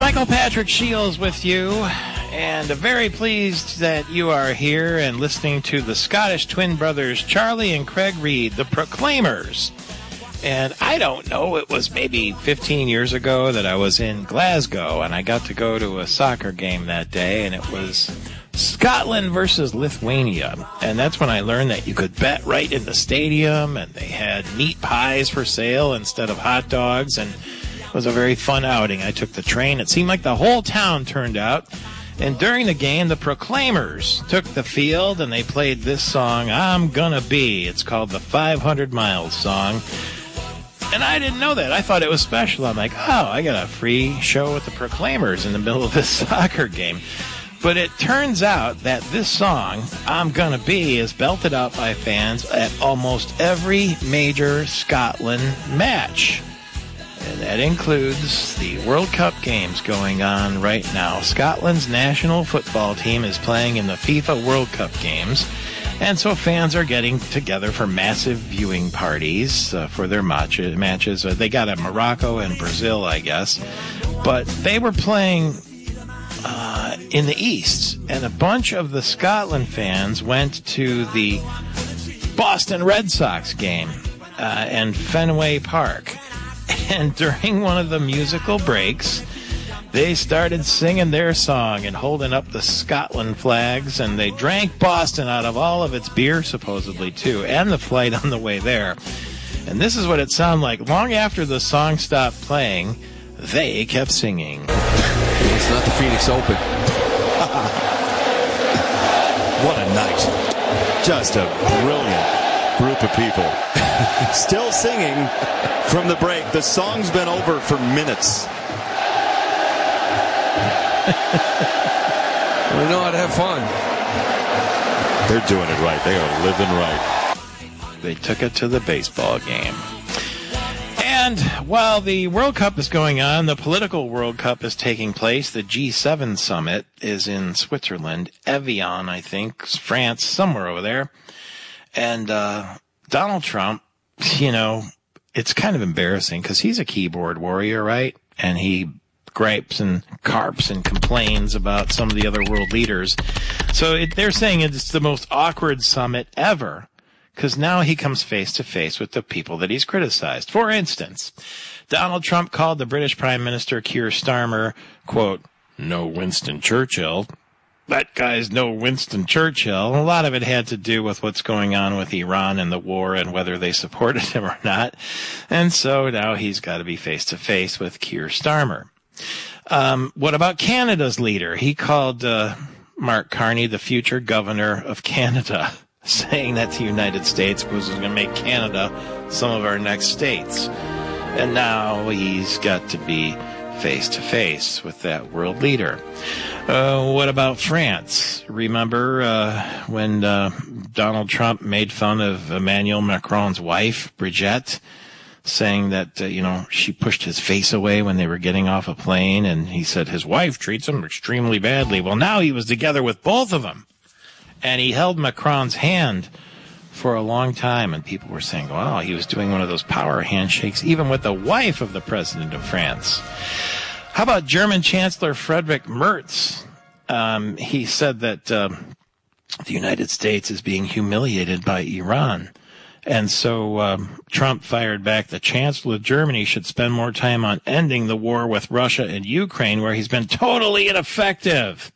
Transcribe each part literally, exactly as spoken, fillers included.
Michael Patrick Shields with you, and very pleased that you are here and listening to the Scottish twin brothers, Charlie and Craig Reid, the Proclaimers. And I don't know, it was maybe fifteen years ago that I was in Glasgow, and I got to go to a soccer game that day, and it was Scotland versus Lithuania. And that's when I learned that you could bet right in the stadium, and they had meat pies for sale instead of hot dogs, and it was a very fun outing. I took the train. It seemed like the whole town turned out. And during the game, the Proclaimers took the field, and they played this song, I'm Gonna Be. It's called the five hundred miles song. And I didn't know that. I thought it was special. I'm like, oh, I got a free show with the Proclaimers in the middle of this soccer game. But it turns out that this song, I'm Gonna Be, is belted out by fans at almost every major Scotland match. And that includes the World Cup games going on right now. Scotland's national football team is playing in the FIFA World Cup games. And so fans are getting together for massive viewing parties uh, for their match- matches. Uh, they got a Morocco and Brazil, I guess. But they were playing uh, in the East. And a bunch of the Scotland fans went to the Boston Red Sox game uh, in Fenway Park. And during one of the musical breaks, they started singing their song and holding up the Scotland flags, and they drank Boston out of all of its beer, supposedly, too, and the flight on the way there. And this is what it sounded like. Long after the song stopped playing, they kept singing. It's not the Phoenix Open. What a night. Just a brilliant group of people. Still singing from the break. The song's been over for minutes. We know how to have fun. They're doing it right. They are living right. They took it to the baseball game. And while the World Cup is going on, the political World Cup is taking place. The G seven summit is in Switzerland, Evian, I think, France, somewhere over there. And uh, Donald Trump, you know, it's kind of embarrassing because he's a keyboard warrior, right? And he gripes and carps and complains about some of the other world leaders. So it, they're saying it's the most awkward summit ever because now he comes face to face with the people that he's criticized. For instance, Donald Trump called the British Prime Minister Keir Starmer, quote, no Winston Churchill. That guy's no Winston Churchill. A lot of it had to do with what's going on with Iran and the war and whether they supported him or not. And so now he's got to be face to face with Keir Starmer. Um, what about Canada's leader? He called uh, Mark Carney the future governor of Canada, saying that the United States was going to make Canada some of our next states. And now he's got to be face to face with that world leader. Uh, what about France? Remember uh, when uh, Donald Trump made fun of Emmanuel Macron's wife, Brigitte, saying that, uh, you know, she pushed his face away when they were getting off a plane, and he said his wife treats him extremely badly. Well, now he was together with both of them, and he held Macron's hand for a long time, and people were saying, wow, he was doing one of those power handshakes, even with the wife of the president of France. How about German Chancellor Friedrich Merz? Um, he said that uh, the United States is being humiliated by Iran. And so um, Trump fired back. The Chancellor of Germany should spend more time on ending the war with Russia and Ukraine, where he's been totally ineffective.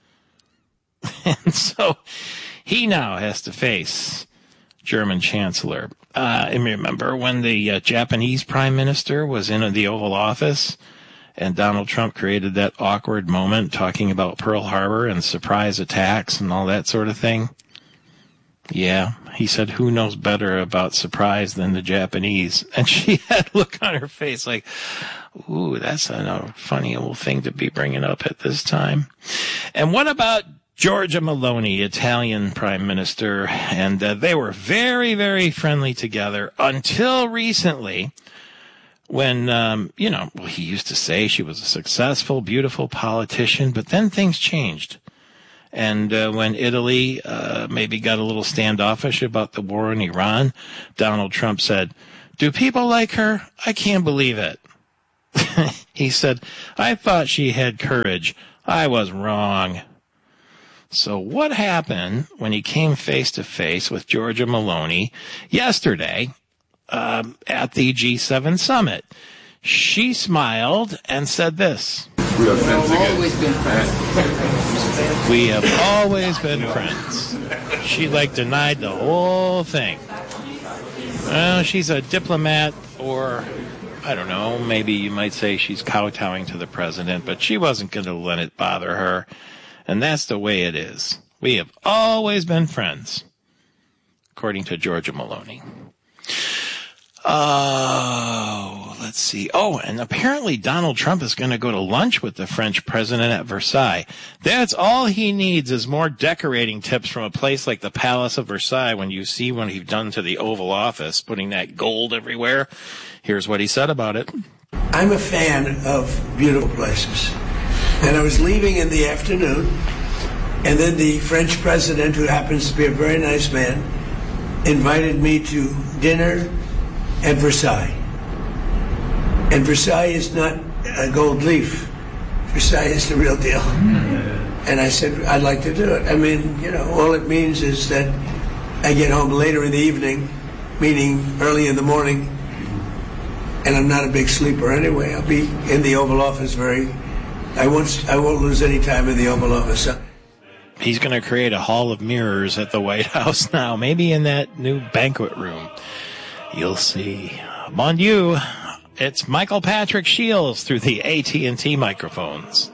And so he now has to face German Chancellor. Uh, and remember when the uh, Japanese Prime Minister was in the Oval Office and Donald Trump created that awkward moment talking about Pearl Harbor and surprise attacks and all that sort of thing? Yeah, he said, who knows better about surprise than the Japanese? And she had a look on her face like, ooh, that's a funny old thing to be bringing up at this time. And what about Giorgia Meloni, Italian prime minister? And uh, they were very, very friendly together until recently when, um, you know, well, he used to say she was a successful, beautiful politician, but then things changed. And uh, when Italy uh, maybe got a little standoffish about the war in Iran, Donald Trump said, do people like her? I can't believe it. He said, I thought she had courage. I was wrong. So what happened when he came face to face with Giorgia Meloni yesterday um, at the G seven summit? She smiled and said this. We have always been friends. We have always been friends. She like denied the whole thing. Well, she's a diplomat, or I don't know, maybe you might say she's kowtowing to the president, but she wasn't going to let it bother her. And that's the way it is. We have always been friends, according to Giorgia Meloni. Oh, let's see. Oh, and apparently Donald Trump is going to go to lunch with the French president at Versailles. That's all he needs is more decorating tips from a place like the Palace of Versailles when you see what he's done to the Oval Office, putting that gold everywhere. Here's what he said about it. I'm a fan of beautiful places. And I was leaving in the afternoon, and then the French president, who happens to be a very nice man, invited me to dinner at Versailles. And Versailles is not a gold leaf. Versailles is the real deal. And I said, I'd like to do it. I mean, you know, all it means is that I get home later in the evening, meaning early in the morning, and I'm not a big sleeper anyway. I'll be in the Oval Office very, I won't, I won't lose any time in the Oval Office. So. He's going to create a hall of mirrors at the White House now, maybe in that new banquet room. You'll see. Mon Dieu, it's Michael Patrick Shields through the A T and T microphones.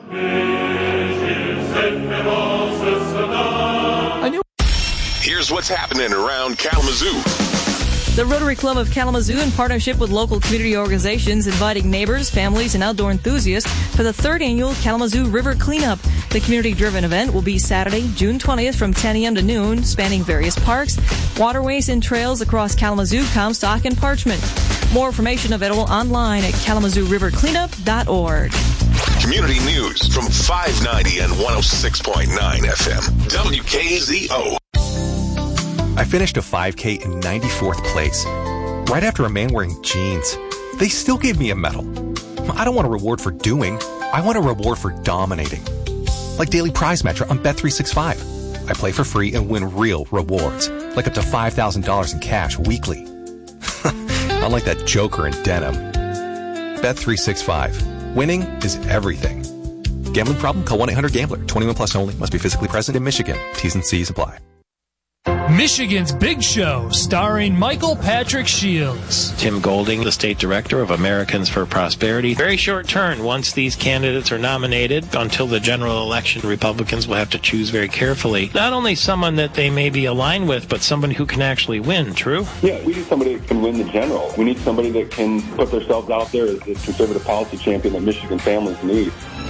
Here's what's happening around Kalamazoo. The Rotary Club of Kalamazoo, in partnership with local community organizations, inviting neighbors, families, and outdoor enthusiasts for the third annual Kalamazoo River Cleanup. The community-driven event will be Saturday, June twentieth from ten a.m. to noon, spanning various parks, waterways, and trails across Kalamazoo, Comstock, and Parchment. More information available online at kalamazoo river cleanup dot org. Community news from five ninety and one oh six point nine F M. W K Z O. I finished a five K in ninety-fourth place, right after a man wearing jeans. They still gave me a medal. I don't want a reward for doing. I want a reward for dominating. Like Daily Prize Match on Bet three sixty-five. I play for free and win real rewards, like up to five thousand dollars in cash weekly. Unlike that joker in denim. Bet three sixty-five. Winning is everything. Gambling problem? Call one eight hundred gambler. twenty-one plus only. Must be physically present in Michigan. T's and C's apply. Michigan's Big Show, starring Michael Patrick Shields. Tim Golding, the state director of Americans for Prosperity. Very short turn once these candidates are nominated. Until the general election, Republicans will have to choose very carefully. Not only someone that they may be aligned with, but somebody who can actually win, true? Yeah, we need somebody that can win the general. We need somebody that can put themselves out there as the conservative policy champion that Michigan families need.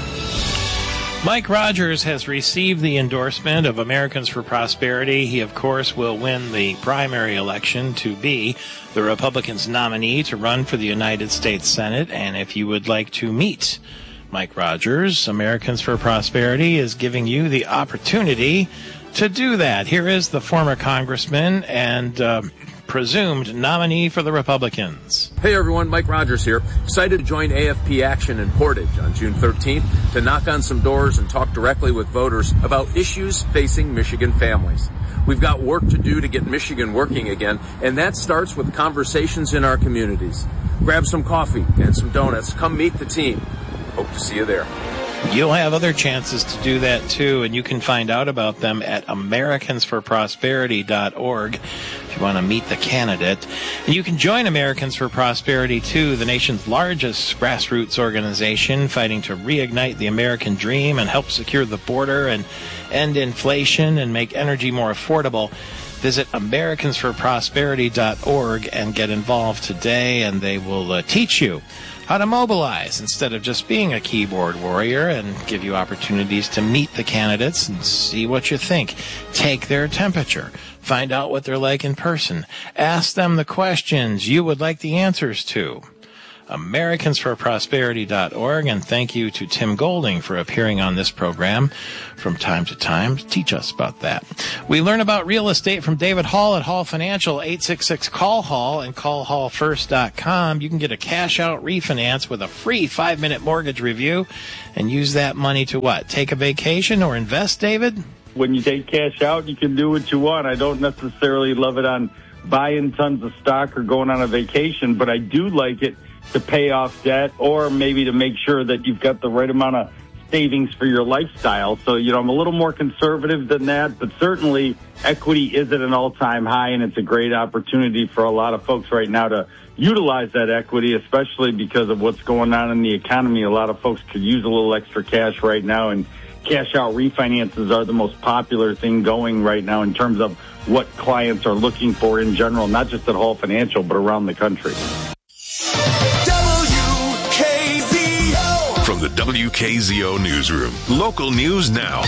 Mike Rogers has received the endorsement of Americans for Prosperity. He, of course, will win the primary election to be the Republicans' nominee to run for the United States Senate. And if you would like to meet Mike Rogers, Americans for Prosperity is giving you the opportunity to do that. Here is the former congressman and uh, presumed nominee for the Republicans. Hey everyone, Mike Rogers here. Excited to join A F P Action in Portage on June thirteenth to knock on some doors and talk directly with voters about issues facing Michigan families. We've got work to do to get Michigan working again, and that starts with conversations in our communities. Grab some coffee and some donuts. Come meet the team. Hope to see you there. You'll have other chances to do that, too, and you can find out about them at americans for prosperity dot org if you want to meet the candidate. And you can join Americans for Prosperity, too, the nation's largest grassroots organization fighting to reignite the American dream and help secure the border and end inflation and make energy more affordable. Visit americans for prosperity dot org and get involved today, and they will uh, teach you how to mobilize instead of just being a keyboard warrior, and give you opportunities to meet the candidates and see what you think. Take their temperature. Find out what they're like in person. Ask them the questions you would like the answers to. Americans For Prosperity dot org. And thank you to Tim Golding for appearing on this program from time to time to teach us about that. We learn about real estate from David Hall at Hall Financial, eight six six call hall and call hall first dot com. You can get a cash-out refinance with a free five-minute mortgage review and use that money to what? Take a vacation or invest, David? When you take cash out, you can do what you want. I don't necessarily love it on buying tons of stock or going on a vacation, but I do like it to pay off debt or maybe to make sure that you've got the right amount of savings for your lifestyle. So, you know, I'm a little more conservative than that, but certainly equity is at an all-time high, and it's a great opportunity for a lot of folks right now to utilize that equity, especially because of what's going on in the economy. A lot of folks could use a little extra cash right now, and cash-out refinances are the most popular thing going right now in terms of what clients are looking for in general, not just at Hall Financial, but around the country. W K Z O. From the W K Z O Newsroom, local news now.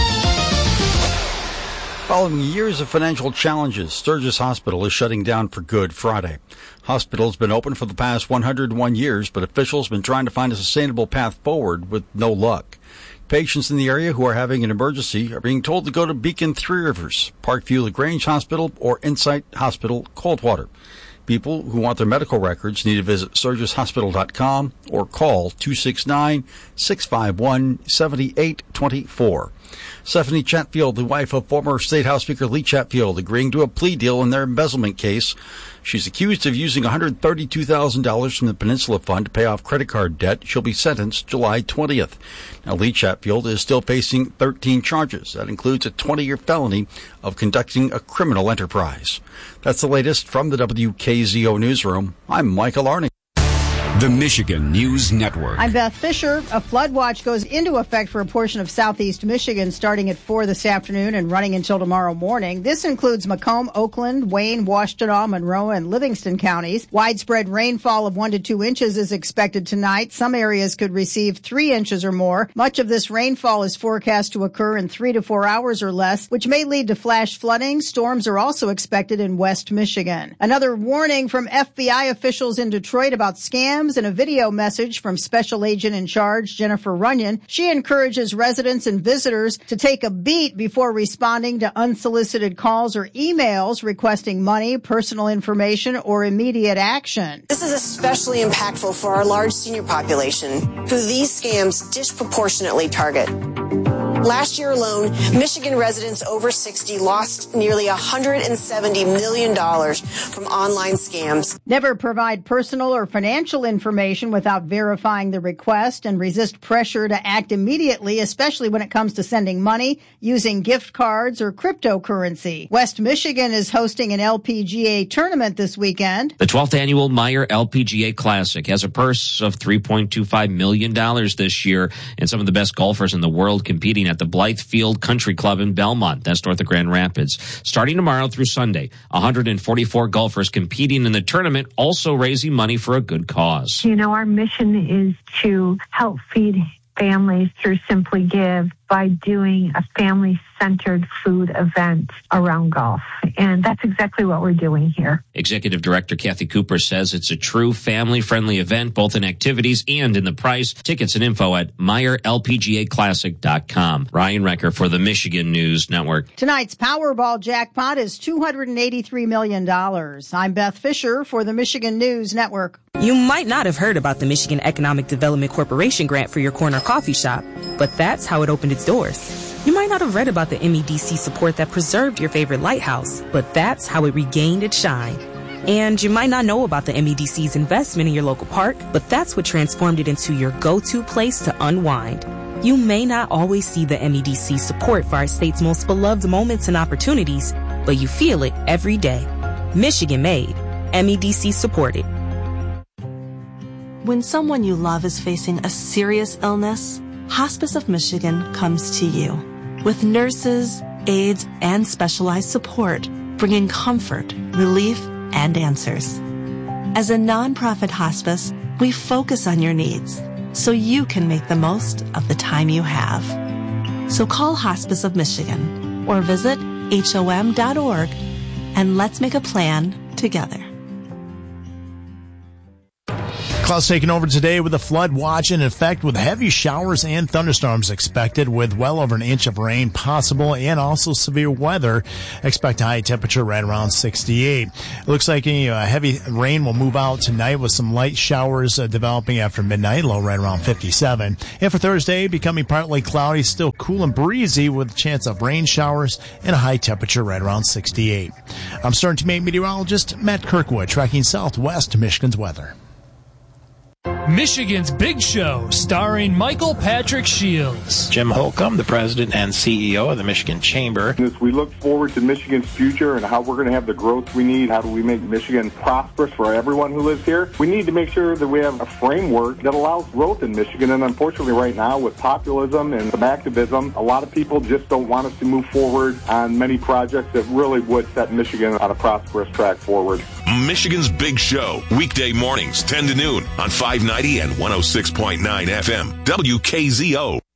Following years of financial challenges, Sturgis Hospital is shutting down for good Friday. Hospital has been open for the past one hundred one years, but officials have been trying to find a sustainable path forward with no luck. Patients in the area who are having an emergency are being told to go to Beacon Three Rivers, Parkview LaGrange Hospital, or Insight Hospital Coldwater. People who want their medical records need to visit sturgis hospital dot com or call two six nine, six five one, seven eight two four. Stephanie Chatfield, the wife of former State House Speaker Lee Chatfield, agreeing to a plea deal in their embezzlement case. She's accused of using one hundred thirty-two thousand dollars from the Peninsula Fund to pay off credit card debt. She'll be sentenced July twentieth. Now, Lee Chatfield is still facing thirteen charges. That includes a twenty-year felony of conducting a criminal enterprise. That's the latest from the W K Z O Newsroom. I'm Michael Arning. The Michigan News Network. I'm Beth Fisher. A flood watch goes into effect for a portion of southeast Michigan starting at four this afternoon and running until tomorrow morning. This includes Macomb, Oakland, Wayne, Washtenaw, Monroe, and Livingston counties. Widespread rainfall of one to two inches is expected tonight. Some areas could receive three inches or more. Much of this rainfall is forecast to occur in three to four hours or less, which may lead to flash flooding. Storms are also expected in West Michigan. Another warning from F B I officials in Detroit about scams. In a video message from Special Agent in Charge Jennifer Runyon, she encourages residents and visitors to take a beat before responding to unsolicited calls or emails requesting money, personal information, or immediate action. This is especially impactful for our large senior population, who these scams disproportionately target. Last year alone, Michigan residents over sixty lost nearly one hundred seventy million dollars from online scams. Never provide personal or financial information without verifying the request, and resist pressure to act immediately, especially when it comes to sending money, using gift cards, or cryptocurrency. West Michigan is hosting an L P G A tournament this weekend. The twelfth annual Meyer L P G A Classic has a purse of three point two five million dollars this year, and some of the best golfers in the world competing at the Blythe Field Country Club in Belmont. That's north of Grand Rapids. Starting tomorrow through Sunday, one hundred forty-four golfers competing in the tournament, also raising money for a good cause. You know, our mission is to help feed families through Simply Give by doing a family-centered food event around golf. And that's exactly what we're doing here. Executive Director Kathy Cooper says it's a true family-friendly event, both in activities and in the price. Tickets and info at Meyer L P G A Classic dot com. Ryan Recker for the Michigan News Network. Tonight's Powerball jackpot is two hundred eighty-three million dollars. I'm Beth Fisher for the Michigan News Network. You might not have heard about the Michigan Economic Development Corporation grant for your corner coffee shop, but that's how it opened its doors. You might not have read about the M E D C support that preserved your favorite lighthouse, but that's how it regained its shine. And you might not know about the M E D C's investment in your local park, but that's what transformed it into your go-to place to unwind. You may not always see the M E D C support for our state's most beloved moments and opportunities, but you feel it every day. Michigan made. M E D C supported. When someone you love is facing a serious illness, Hospice of Michigan comes to you with nurses, aides, and specialized support, bringing comfort, relief, and answers. As a nonprofit hospice, we focus on your needs so you can make the most of the time you have. So call Hospice of Michigan or visit H O M dot org and let's make a plan together. Clouds taking over today with a flood watch in effect with heavy showers and thunderstorms expected with well over an inch of rain possible and also severe weather. Expect a high temperature right around sixty-eight. It looks like any uh, heavy rain will move out tonight with some light showers uh, developing after midnight, low right around fifty-seven. And for Thursday, becoming partly cloudy, still cool and breezy with a chance of rain showers and a high temperature right around sixty-eight. I'm Stern Teammate meteorologist Matt Kirkwood tracking Southwest Michigan's weather. Michigan's Big Show, starring Michael Patrick Shields. Jim Holcomb, the president and C E O of the Michigan Chamber. As we look forward to Michigan's future and how we're going to have the growth we need, how do we make Michigan prosperous for everyone who lives here, we need to make sure that we have a framework that allows growth in Michigan. And unfortunately right now with populism and some activism, a lot of people just don't want us to move forward on many projects that really would set Michigan on a prosperous track forward. Michigan's Big Show, weekday mornings, ten to noon on five ninety and one oh six point nine F M, W K Z O.